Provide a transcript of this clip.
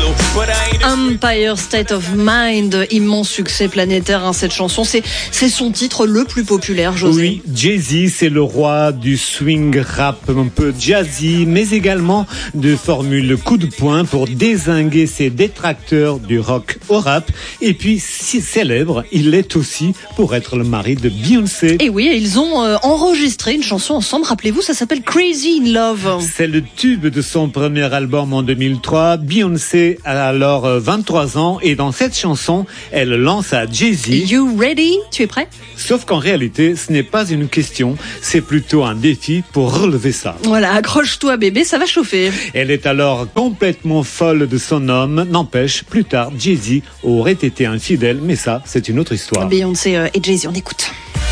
Empire State of Mind, immense succès planétaire, hein, cette chanson, c'est son titre le plus populaire, José. Oui, Jay-Z, c'est le roi du swing rap un peu jazzy, mais également de formules coup de poing pour dézinguer ses détracteurs du rock au rap. Et puis, si célèbre, il l'est aussi pour être le mari de Beyoncé. Et oui, ils ont enregistré une chanson ensemble, rappelez-vous, ça s'appelle Crazy in Love. C'est le tube de son premier album en 2003. Beyoncé a alors 23 ans et dans cette chanson, elle lance à Jay-Z. You ready? Tu es prêt? Sauf qu'en réalité, ce n'est pas une question, c'est plutôt un défi pour relever ça. Voilà, accroche-toi bébé, ça va chauffer. Elle est alors complètement folle de son homme. N'empêche, plus tard, Jay-Z aurait été infidèle, mais ça, c'est une autre histoire. Beyoncé et Jay-Z, on écoute.